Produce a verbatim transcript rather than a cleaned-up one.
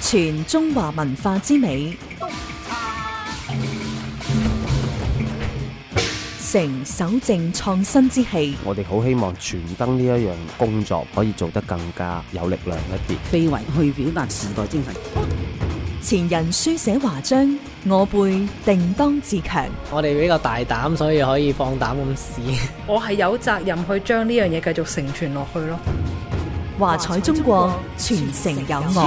傳中華文化之美，承守正創新之氣。 我哋好希望傳燈呢一樣工作可以做得更加有力量一啲， 非遺去表達時代精神。 前人書寫華章，我輩定當自強。 我哋比較大膽，所以可以放膽咁試。 我係有責任去將呢樣嘢繼續承傳落去咯。 華彩中國，傳承有我。